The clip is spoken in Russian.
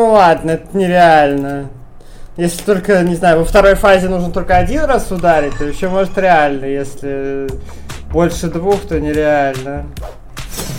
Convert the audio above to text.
Ну ладно, это нереально. Если только, не знаю, во второй фазе нужно только один раз ударить, то еще может реально. Если больше двух, то нереально.